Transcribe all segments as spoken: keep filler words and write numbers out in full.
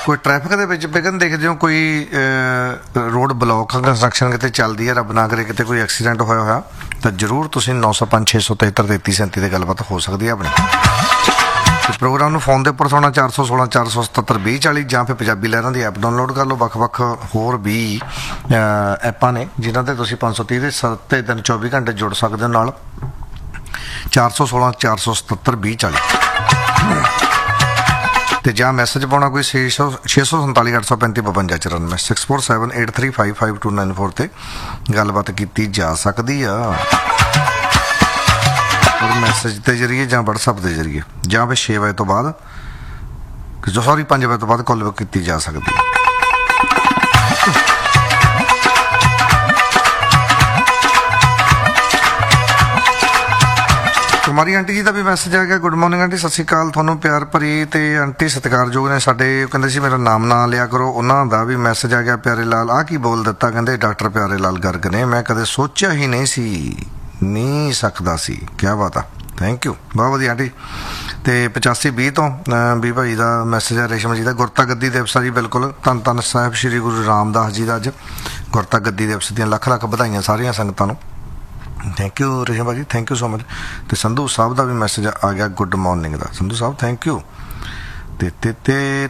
ਕੋਈ ਟ੍ਰੈਫਿਕ ਦੇ ਵਿੱਚ ਵਿਘਨ ਦੇਖਦੇ ਹੋ, ਕੋਈ ਰੋਡ ਬਲੌਕ ਕੰਸਟਰਕਸ਼ਨ ਕਿਤੇ ਚੱਲਦੀ ਹੈ, ਰੱਬ ਨਾ ਕਰੇ ਕਿਤੇ ਕੋਈ ਐਕਸੀਡੈਂਟ ਹੋਇਆ ਹੋਇਆ, ਤਾਂ ਜ਼ਰੂਰ ਤੁਸੀਂ ਨੌ ਸੌ ਪੰਜ ਛੇ ਸੌ ਤਿਹੱਤਰ ਤੇਤੀ ਸੈਂਤੀ 'ਤੇ ਗੱਲਬਾਤ ਹੋ ਸਕਦੀ ਹੈ ਆਪਣੀ। ਪ੍ਰੋਗਰਾਮ ਨੂੰ ਫੋਨ ਦੇ ਉੱਪਰ ਸੁਣਨਾ ਚਾਰ ਸੌ ਸੋਲਾਂ ਚਾਰ ਸੌ ਸਤੱਤਰ ਵੀਹ ਚਾਲੀ, ਜਾਂ ਫਿਰ ਪੰਜਾਬੀ ਲਹਿਰਾਂ ਦੀ ਐਪ ਡਾਊਨਲੋਡ ਕਰ ਲਓ। ਵੱਖ ਵੱਖ ਹੋਰ ਵੀ ਐਪਾਂ ਨੇ ਜਿਨ੍ਹਾਂ 'ਤੇ ਤੁਸੀਂ ਪੰਜ ਸੌ ਤੀਹ ਦੇ ਸੱਤ ਦਿਨ ਚੌਵੀ ਘੰਟੇ ਜੁੜ ਸਕਦੇ ਹੋ ਨਾਲ। ਚਾਰ ਸੌ ਸੋਲਾਂ ਚਾਰ ਸੌ ਸਤੱਤਰ ਵੀਹ ਚਾਲੀ, ਅਤੇ ਜਾਂ ਮੈਸੇਜ ਪਾਉਣਾ ਕੋਈ ਛੇ ਸੌ ਛੇ ਸੌ ਸੰਤਾਲੀ ਅੱਠ ਸੌ ਪੈਂਤੀ ਬਵੰਜਾ ਚੁਰਾਨਵੇਂ six four seven eight three five five to nine four 'ਤੇ ਗੱਲਬਾਤ ਕੀਤੀ ਜਾ ਸਕਦੀ ਆ, ਮੈਸੇਜ ਦੇ ਜ਼ਰੀਏ ਜਾਂ ਵਟਸਐਪ ਦੇ ਜ਼ਰੀਏ, ਜਾਂ ਫਿਰ ਛੇ ਵਜੇ ਤੋਂ ਬਾਅਦ ਸੌਰੀ ਪੰਜ ਵਜੇ ਤੋਂ ਬਾਅਦ ਕਾਲ ਕੀਤੀ ਜਾ ਸਕਦੀ ਹੈ। ਕੁਮਾਰੀ ਆਂਟੀ ਜੀ ਦਾ ਵੀ ਮੈਸੇਜ ਆ ਗਿਆ। ਗੁੱਡ ਮਾਰਨਿੰਗ ਆਂਟੀ, ਸਤਿ ਸ਼੍ਰੀ ਅਕਾਲ, ਤੁਹਾਨੂੰ ਪਿਆਰ ਭਰੀ ਅਤੇ ਆਂਟੀ ਸਤਿਕਾਰਯੋਗ ਨੇ ਸਾਡੇ, ਕਹਿੰਦੇ ਸੀ ਮੇਰਾ ਨਾਮ ਨਾ ਲਿਆ ਕਰੋ। ਉਹਨਾਂ ਦਾ ਵੀ ਮੈਸੇਜ ਆ ਗਿਆ। ਪਿਆਰੇ ਲਾਲ ਆਹ ਕੀ ਬੋਲ ਦਿੱਤਾ, ਕਹਿੰਦੇ ਡਾਕਟਰ ਪਿਆਰੇ ਲਾਲ ਗਰਗ ਨੇ, ਮੈਂ ਕਦੇ ਸੋਚਿਆ ਹੀ ਨਹੀਂ ਸੀ ਨਹੀਂ ਸਕਦਾ ਸੀ। ਕਿਆ ਬਾਤ ਆ, ਥੈਂਕ ਯੂ, ਬਹੁਤ ਵਧੀਆ ਆਂਟੀ। ਅਤੇ ਪਚਾਸੀ ਵੀਹ ਤੋਂ ਵੀ ਭਾਈ ਦਾ ਮੈਸੇਜ ਆ ਰੇਸ਼ਮ ਜੀ ਦਾ। ਗੁਰਤਾ ਗੱਦੀ ਦਿਵਸ ਆ ਜੀ, ਬਿਲਕੁਲ ਧੰਨ ਧੰਨ ਸਾਹਿਬ ਸ਼੍ਰੀ ਗੁਰੂ ਰਾਮਦਾਸ ਜੀ ਦਾ ਅੱਜ ਗੁਰਤਾ ਗੱਦੀ ਦਿਵਸ ਦੀਆਂ ਲੱਖ ਲੱਖ ਵਧਾਈਆਂ ਸਾਰੀਆਂ ਸੰਗਤਾਂ ਨੂੰ। ਥੈਂਕ ਯੂ ਰੇਸ਼ਮ ਭਾਜੀ, ਥੈਂਕ ਯੂ ਸੋ ਮਚ। ਅਤੇ ਸੰਧੂ ਸਾਹਿਬ ਦਾ ਵੀ ਮੈਸੇਜ ਆ ਗਿਆ good morning the. Sandhu Sahib thank you. ਅਤੇ ਤੇ ਤੇ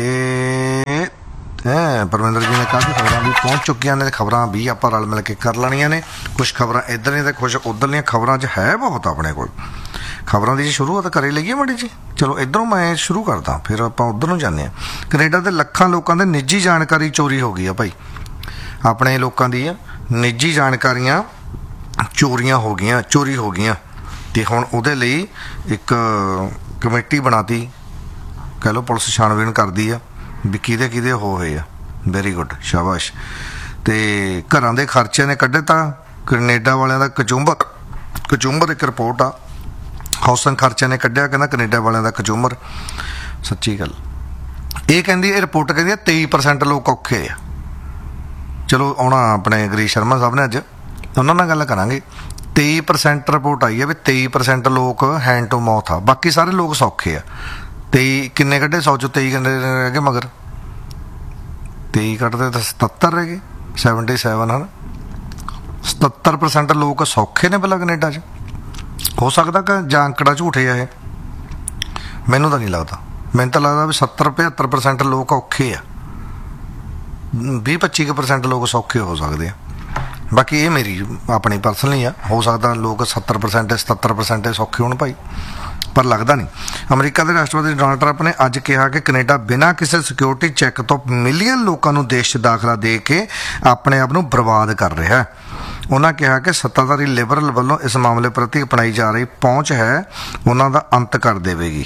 ਤੇ ਹੈਂ ਪਰਮਿੰਦਰ ਜੀ ਨੇ ਕਾਫੀ ਖਬਰਾਂ ਵੀ ਪਹੁੰਚ ਚੁੱਕੀਆਂ ਨੇ, ਖਬਰਾਂ ਵੀ ਆਪਾਂ ਰਲ ਮਿਲ ਕੇ ਕਰ ਲੈਣੀਆਂ ਨੇ। ਕੁਛ ਖਬਰਾਂ ਇੱਧਰ ਦੀਆਂ ਅਤੇ ਕੁਛ ਉੱਧਰਲੀਆਂ ਖਬਰਾਂ 'ਚ ਹੈ ਬਹੁਤ ਆਪਣੇ ਕੋਲ। ਖਬਰਾਂ ਦੀ ਜੀ ਸ਼ੁਰੂਆਤ ਕਰੇ ਲਈਏ ਮਾੜੀ ਜੀ, ਚਲੋ ਇੱਧਰੋਂ ਮੈਂ ਸ਼ੁਰੂ ਕਰਦਾ, ਫਿਰ ਆਪਾਂ ਉੱਧਰ ਨੂੰ ਜਾਂਦੇ ਹਾਂ। ਕੈਨੇਡਾ ਦੇ ਲੱਖਾਂ ਲੋਕਾਂ ਦੇ ਨਿੱਜੀ ਜਾਣਕਾਰੀ ਚੋਰੀ ਹੋ ਗਈ ਆ ਭਾਈ, ਆਪਣੇ ਲੋਕਾਂ ਦੀ ਨਿੱਜੀ ਜਾਣਕਾਰੀਆਂ ਚੋਰੀਆਂ ਹੋ ਗਈਆਂ ਚੋਰੀ ਹੋ ਗਈਆਂ ਅਤੇ ਹੁਣ ਉਹਦੇ ਲਈ ਇੱਕ ਕਮੇਟੀ ਬਣਾਤੀ, ਕਹਿ ਲਓ ਪੁਲਿਸ ਛਾਣਬੀਣ ਕਰਦੀ ਆ ਵੀ ਕਿਹਦੇ ਕਿਹਦੇ ਹੋ ਹੋਏ ਆ। ਵੈਰੀ ਗੁੱਡ, ਸ਼ਾਬਾਸ਼। ਅਤੇ ਘਰਾਂ ਦੇ ਖਰਚਿਆਂ ਨੇ ਕੱਢੇ ਤਾਂ ਕੈਨੇਡਾ ਵਾਲਿਆਂ ਦਾ ਕਚੂੰਬਰ ਕਚੂੰਬਰ ਇੱਕ ਰਿਪੋਰਟ ਆ, ਹਾਊਸਿੰਗ ਖਰਚਿਆਂ ਨੇ ਕੱਢਿਆ ਕਹਿੰਦਾ ਕੈਨੇਡਾ ਵਾਲਿਆਂ ਦਾ ਕਚੂੰਬਰ। ਸੱਚੀ ਗੱਲ ਇਹ ਕਹਿੰਦੀ, ਇਹ ਰਿਪੋਰਟ ਕਹਿੰਦੀ ਆ ਤੇਈ ਪਰਸੈਂਟ ਲੋਕ ਔਖੇ ਆ। ਚਲੋ ਆਉਣਾ ਆਪਣੇ ਗਰੀਸ਼ ਸ਼ਰਮਾ ਸਾਹਿਬ ਨੇ, ਅੱਜ ਉਹਨਾਂ ਨਾਲ ਗੱਲ ਕਰਾਂਗੇ। ਤੇਈ ਪਰਸੈਂਟ ਰਿਪੋਰਟ ਆਈ ਹੈ ਵੀ ਤੇਈ ਪਰਸੈਂਟ ਲੋਕ ਹੈਂਡ ਟੂ ਮਾਊਥ ਆ, ਬਾਕੀ ਸਾਰੇ ਲੋਕ ਸੌਖੇ ਆ। ਤੇਈ ਕਿੰਨੇ ਕੱਢੇ, ਸੌ ਚੋਂ ਤੇਈ ਕਿੰਨੇ ਰਹਿ ਗਏ ਮਗਰ, ਤੇਈ ਕੱਢਦੇ ਤਾਂ ਸਤੱਤਰ ਰਹਿ ਗਏ, ਸੈਵਨਟੀ ਸੈਵਨ ਹਨ। ਸਤੱਤਰ ਪਰਸੈਂਟ ਲੋਕ ਸੌਖੇ ਨੇ ਭਲਾ ਕੈਨੇਡਾ 'ਚ। ਹੋ ਸਕਦਾ ਕਿ ਜਾਂ ਅੰਕੜਾ ਝੂਠੇ ਆ ਇਹ, ਮੈਨੂੰ ਤਾਂ ਨਹੀਂ ਲੱਗਦਾ। ਮੈਨੂੰ ਤਾਂ ਲੱਗਦਾ ਵੀ ਸੱਤਰ ਪਝੱਤਰ ਪਰਸੈਂਟ ਲੋਕ ਔਖੇ ਆ, ਵੀਹ ਪੱਚੀ ਕੁ ਪਰਸੈਂਟ ਲੋਕ ਸੌਖੇ ਹੋ ਸਕਦੇ ਆ। ਬਾਕੀ ਇਹ ਮੇਰੀ ਆਪਣੀ ਪਰਸਨਲੀ ਆ, ਹੋ ਸਕਦਾ ਲੋਕ ਸੱਤਰ ਪਰਸੈਂਟ ਸਤੱਤਰ ਪਰਸੈਂਟ ਸੌਖੇ ਹੋਣ ਭਾਈ, ਪਰ ਲੱਗਦਾ ਨਹੀਂ। ਅਮਰੀਕਾ ਦੇ ਰਾਸ਼ਟਰਪਤੀ ਡੋਨਾਲਡ ਟਰੰਪ ਨੇ ਅੱਜ ਕਿਹਾ ਕਿ ਕੈਨੇਡਾ ਬਿਨਾਂ ਕਿਸੇ ਸਿਕਿਉਰਿਟੀ ਚੈੱਕ ਤੋਂ ਮਿਲੀਅਨ ਲੋਕਾਂ ਨੂੰ ਦੇਸ਼ 'ਚ ਦਾਖਲਾ ਦੇ ਕੇ ਆਪਣੇ ਆਪ ਨੂੰ ਬਰਬਾਦ ਕਰ ਰਿਹਾ। ਉਹਨਾਂ ਕਿਹਾ ਕਿ ਸੱਤਾਧਾਰੀ ਲਿਬਰਲ ਵੱਲੋਂ ਇਸ ਮਾਮਲੇ ਪ੍ਰਤੀ ਅਪਣਾਈ ਜਾ ਰਹੀ ਪਹੁੰਚ ਹੈ ਉਹਨਾਂ ਦਾ ਅੰਤ ਕਰ ਦੇਵੇਗੀ।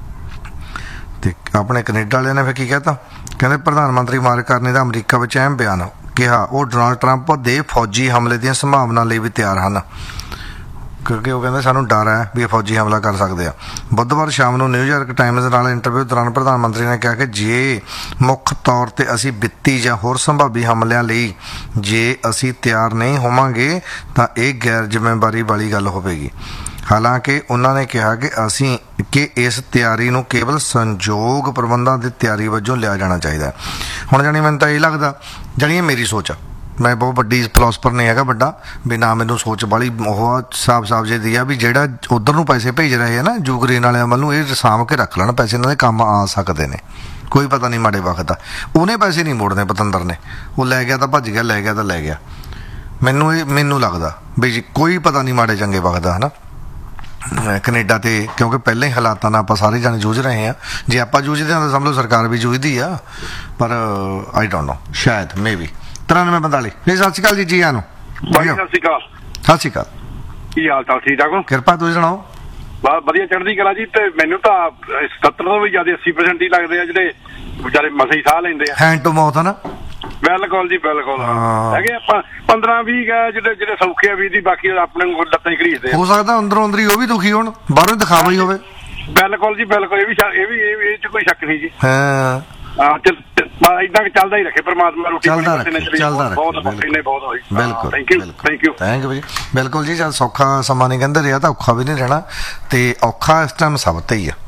ਅਤੇ ਆਪਣੇ ਕੈਨੇਡਾ ਵਾਲਿਆਂ ਨੇ ਫਿਰ ਕੀ ਕਹਿ ਤਾ, ਕਹਿੰਦੇ ਪ੍ਰਧਾਨ ਮੰਤਰੀ ਮਾਰਕ ਕਾਰਨੀ ਦਾ ਅਮਰੀਕਾ ਵਿੱਚ ਅਹਿਮ ਬਿਆਨ ਕਿਹਾ, ਉਹ ਡੋਨਾਲਡ ਟਰੰਪ ਦੇ ਫੌਜੀ ਹਮਲੇ ਦੀਆਂ ਸੰਭਾਵਨਾ ਲਈ ਵੀ ਤਿਆਰ ਹਨ, ਕਿਉਂਕਿ ਉਹ ਕਹਿੰਦੇ ਸਾਨੂੰ ਡਰ ਹੈ ਵੀ ਇਹ ਫੌਜੀ ਹਮਲਾ ਕਰ ਸਕਦੇ ਆ। ਬੁੱਧਵਾਰ ਸ਼ਾਮ ਨੂੰ ਨਿਊਯਾਰਕ ਟਾਈਮਜ਼ ਨਾਲ ਇੰਟਰਵਿਊ ਦੌਰਾਨ ਪ੍ਰਧਾਨ ਮੰਤਰੀ ਨੇ ਕਿਹਾ ਕਿ ਜੇ ਮੁੱਖ ਤੌਰ 'ਤੇ ਅਸੀਂ ਵਿੱਤੀ ਜਾਂ ਹੋਰ ਸੰਭਾਵੀ ਹਮਲਿਆਂ ਲਈ ਜੇ ਅਸੀਂ ਤਿਆਰ ਨਹੀਂ ਹੋਵਾਂਗੇ ਤਾਂ ਇਹ ਗੈਰ ਜ਼ਿੰਮੇਵਾਰੀ ਵਾਲੀ ਗੱਲ ਹੋਵੇਗੀ। ਹਾਲਾਂਕਿ ਉਹਨਾਂ ਨੇ ਕਿਹਾ ਕਿ ਅਸੀਂ ਕਿ ਇਸ ਤਿਆਰੀ ਨੂੰ ਕੇਵਲ ਸੰਯੋਗ ਪ੍ਰਬੰਧਾਂ ਦੀ ਤਿਆਰੀ ਵਜੋਂ ਲਿਆ ਜਾਣਾ ਚਾਹੀਦਾ। ਹੁਣ ਜਾਣੀ ਮੈਨੂੰ ਤਾਂ ਇਹ ਲੱਗਦਾ, ਜਾਣੀ ਇਹ ਮੇਰੀ ਸੋਚ ਆ, ਮੈਂ ਬਹੁਤ ਵੱਡੀ ਫਿਲੋਸਫਰ ਨਹੀਂ ਹੈਗਾ ਵੱਡਾ ਵੀ, ਨਾ ਮੈਨੂੰ ਸੋਚ ਵਾਲੀ ਉਹ ਸਾਫ ਸਾਫ ਜੇ ਦੀ ਆ ਵੀ ਜਿਹੜਾ ਉੱਧਰ ਨੂੰ ਪੈਸੇ ਭੇਜ ਰਹੇ ਆ ਨਾ ਯੂਕਰੇਨ ਵਾਲਿਆਂ ਵੱਲ ਨੂੰ, ਇਹ ਸਾਂਭ ਕੇ ਰੱਖ ਲੈਣ ਪੈਸੇ, ਇਹਨਾਂ ਦੇ ਕੰਮ ਆ ਸਕਦੇ ਨੇ, ਕੋਈ ਪਤਾ ਨਹੀਂ ਮਾੜੇ ਵਕਤ ਦਾ। ਉਹਨੇ ਪੈਸੇ ਨਹੀਂ ਮੋੜਨੇ ਪਤੰਦਰ ਨੇ, ਉਹ ਲੈ ਗਿਆ ਤਾਂ ਭੱਜ ਗਿਆ, ਲੈ ਗਿਆ ਤਾਂ ਲੈ ਗਿਆ। ਮੈਨੂੰ ਇਹ ਮੈਨੂੰ ਲੱਗਦਾ ਵੀ ਕੋਈ ਪਤਾ ਨਹੀਂ ਮਾੜੇ ਚੰਗੇ ਵਕਤ ਦਾ, ਹੈ ਨਾ ਕੈਨੇਡਾ 'ਤੇ, ਕਿਉਂਕਿ ਪਹਿਲਾਂ ਹੀ ਹਾਲਾਤਾਂ ਨਾਲ ਆਪਾਂ ਸਾਰੇ ਜਾਣੇ ਜੂਝ ਰਹੇ ਹਾਂ। ਜੇ ਆਪਾਂ ਜੂਝਦੇ ਹਾਂ ਤਾਂ ਸਮਝ ਲਓ ਸਰਕਾਰ ਵੀ ਜੂਝਦੀ ਆ, ਪਰ ਆਈ ਡੋਂਟ ਨੋ, ਸ਼ਾਇਦ ਮੇ ਵੀ। ਤਰਾਨਵੇਂ ਪੰਤਾਲੀ ਜੀ, ਸਤਿ ਸ਼੍ਰੀ ਅਕਾਲ ਜੀ, ਜੀ ਆਨੂੰ ਸਤਿ ਸ਼੍ਰੀ ਅਕਾਲ। ਸਤਿ ਸ਼੍ਰੀ ਅਕਾਲ, ਕੀ ਹਾਲ ਚਾਲ, ਠੀਕ ਠਾਕ ਹੋ? ਕਿਰਪਾ, ਤੁਸੀਂ ਸੁਣਾਓ? ਬਸ ਵਧੀਆ, ਚੜ੍ਹਦੀ ਕਲਾ ਜੀ। ਤੇ ਮੈਨੂੰ ਤਾਂ ਸਤੱਤਰ ਤੋਂ ਵੀ ਜ਼ਿਆਦਾ ਅੱਸੀ ਪਰਸੈਂਟ ਹੀ ਲੱਗਦੇ ਆ ਜਿਹੜੇ ਵਿਚਾਰੇ ਮਸੇ ਹੀ ਸਾਹ ਲੈਂਦੇ ਆ, ਹੈਂਡ ਟੂ ਮਾਊਥ, ਹੈ ਨਾ। ਬਿਲਕੁਲ ਜੀ ਬਿਲਕੁਲ ਹੈਗੇ ਆਪਾਂ ਪੰਦਰਾਂ ਵੀਹ ਜਿਹੜੇ ਜਿਹੜੇ ਸੌਖੇ ਆ ਵੀਹ ਦੀ, ਬਾਕੀ ਆਪਣੇ ਲੱਤਾਂ ਹੀ ਘੜੀਸਦੇ। ਹੋ ਸਕਦਾ ਅੰਦਰੋਂ ਅੰਦਰੀ ਉਹ ਵੀ ਦੁਖੀ ਹੋਣ, ਬਾਹਰੋਂ ਦਿਖਾਵਾ ਹੀ ਹੋਵੇ। ਬਿਲਕੁਲ ਜੀ ਬਿਲਕੁਲ, ਇਹ ਵੀ ਇਹ ਵੀ ਇਹ ਚ ਕੋਈ ਸ਼ੱਕ ਨਹੀਂ ਜੀ। ਹਾਂ ਹਾਂ ਏਦਾਂ ਚੱਲਦਾ ਹੀ ਰੱਖੇ ਪਰਮਾਤਮਾ, ਰੋਟੀ ਚੱਲਦਾ ਰੱਖੇ, ਚੱਲਦਾ ਰੱਖੇ। ਬਹੁਤ ਬਹੁਤ ਹੋਈ। ਬਿਲਕੁਲ, thank you thank you thank you ਜੀ। ਬਿਲਕੁਲ ਜੀ, ਜਦ ਸੌਖਾ ਸਮਾਂ ਨਹੀਂ ਕਹਿੰਦੇ ਰਿਹਾ ਤਾਂ ਔਖਾ ਵੀ ਨਹੀਂ ਰਹਿਣਾ, ਤੇ ਔਖਾ ਇਸ ਟਾਈਮ ਸਭ ਤੇ ਹੀ ਆ,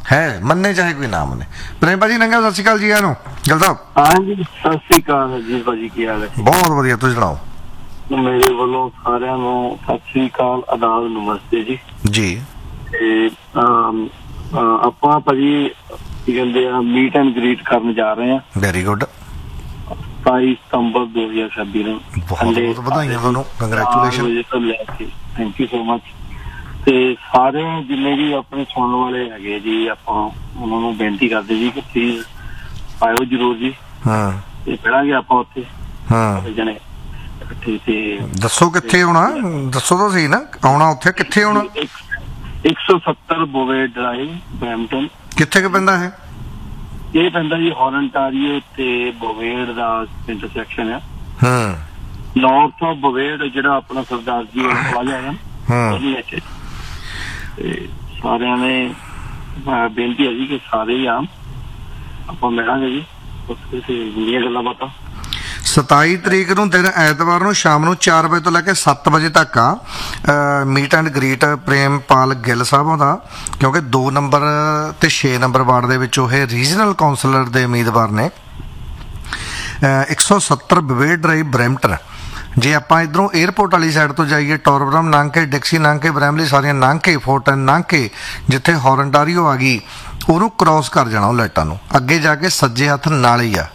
ਹੈ ਮੰਨੇ ਚਾਹੇ ਕੋਈ ਨਾ ਮੰਨੇ। ਪ੍ਰੇਮ ਭਾਜੀ ਨੰਗਾ ਸਤਿ ਸ਼੍ਰੀ ਅਕਾਲ ਜੀ। ਆਨੂੰ ਗੱਲ ਸਾਹਿਬ ਹਾਂਜੀ ਸਤਿ ਸ੍ਰੀ ਅਕਾਲ ਜੀ ਭਾਜੀ, ਕੀ ਹਾਲ ਹੈ? ਬਹੁਤ ਵਧੀਆ, ਤੁਸੀਂ ਸੁਣਾਓ? ਮੇਰੇ ਵੱਲੋਂ ਸਾਰਿਆਂ ਨੂੰ ਸਤਿ ਸ੍ਰੀ ਅਕਾਲ, ਆਦਾਬ, ਨਮਸਤੇ ਜੀ। ਜੀ ਤੇ ਅਮ, ਅ, ਆਪਾਂ ਭਾਜੀ ਕੀ ਕਹਿੰਦੇ ਆ ਮੀਟ ਐਂਡ ਗ੍ਰੀਟ ਕਰਨ ਜਾ ਰਹੇ ਹਾਂ ਵੈਰੀ ਗੁੱਡ, ਸਤਾਈ ਸਤੰਬਰ ਦੋ ਹਜ਼ਾਰ ਛੱਬੀ ਨੂੰ। ਬਹੁਤ ਬਹੁਤ ਵਧਾਈਆਂ ਤੁਹਾਨੂੰ, congratulation. Thank you so much. ਤੇ ਸਾਰੇ ਜਿੰਨੇ ਵੀ ਆਪਣੇ ਸੁਣਨ ਵਾਲੇ ਹੈਗੇ ਜੀ, ਆਪਾਂ ਉਹਨਾਂ ਨੂੰ ਬੇਨਤੀ ਕਰਦੇ ਜੀ ਕਿ ਪਲੀਜ਼ ਆਇਓ ਜਰੂਰ ਜੀ। ਹਾਂ ਤੇ ਮਿਲਾਂਗੇ ਆਪਾਂ ਉੱਥੇ ਹਾਂ, ਜਣੇ ਇਕੱਠੇ। ਤੇ ਦੱਸੋ ਕਿੱਥੇ ਆਉਣਾ, ਦੱਸੋ ਤਾਂ ਸਹੀ ਨਾ, ਆਉਣਾ ਉੱਥੇ ਕਿੱਥੇ ਆਉਣਾ? ਇੱਕ ਸੌ ਸੱਤਰ ਬੋਵੇ ਡਰਾਈਵ, ਬਰੈਂਪਟਨ। ਕਿੱਥੇ ਕੁ ਪੈਂਦਾ ਹੈ? ਇਹ ਪੈਂਦਾ ਜੀ ਹੌਰਨਟਾਰੀਓ ਤੇ ਬੋਵੇਡ ਦਾ ਇੰਟਰਸੈਕਸ਼ਨ ਹੈ। ਹਾਂ ਨਾਰਥ ਆਫ ਬੋਵੇਡ, ਜਿਹੜਾ ਆਪਣਾ ਸਰਦਾਰ ਜੀ ਵਾਲਾ ਪਲਾਜ਼ਾ ਹੈ ਨਾ, ਹਾਂ। ਉਹਦੇ ਵਿੱਚ। ਤੇ ਸਾਰਿਆਂ ਨੇ ਅਹ, ਬੇਨਤੀ ਹੈ ਜੀ ਕਿ ਸਾਰੇ ਹੀ ਆਮ ਆਪਾਂ ਮਿਲਾਂਗੇ ਜੀ, ਉੱਥੇ ਤੇ ਹੁੰਦੀਆਂ ਗੱਲਾਂ ਬਾਤਾਂ। ਸਤਾਈ ਤਰੀਕ ਨੂੰ ਦਿਨ ਐਤਵਾਰ ਨੂੰ ਸ਼ਾਮ ਨੂੰ ਚਾਰ ਵਜੇ ਤੋਂ ਲੈ ਕੇ ਸੱਤ ਵਜੇ ਤੱਕ ਆ meat and greet Prempal Gill ਸਾਹਿਬਾਂ ਦਾ, ਕਿਉਂਕਿ ਦੋ ਨੰਬਰ ਤੇ ਛੇ ਨੰਬਰ ਵਾਰਡ ਦੇ ਵਿੱਚ ਉਹ ਰੀਜਨਲ ਕਾਉਂਸਲਰ ਦੇ ਉਮੀਦਵਾਰ ਨੇ। ਇੱਕ ਸੌ ਸੱਤਰ ਬਵੇਡ ਡਰਾਈਵ, ਬਰੈਂਪਟਨ। ਜੇ ਆਪਾਂ ਇਧਰੋਂ 에ਅਰਪੋਰਟ ਵਾਲੀ ਸਾਈਡ ਤੋਂ ਜਾਈਏ, ਟੋਰਬਰਮ ਲੰਘ ਕੇ, ਡਿਕਸੀ ਲੰਘ ਕੇ, ਬਰੈਮਲੀ ਸਾਰੀਆਂ ਲੰਘ ਕੇ, ਫੋਰਟਨ ਲੰਘ ਕੇ, ਜਿੱਥੇ ਹੌਰਨਟਾਰੀਓ ਆ ਗਈ ਉਹਨੂੰ ਕ੍ਰਾਸ ਕਰ ਜਾਣਾ, ਉਹ ਲਾਈਟਾਂ ਨੂੰ ਅੱਗੇ ਜਾ ਕੇ ਸੱਜੇ ਹੱਥ ਨਾਲ ਹੀ ਆ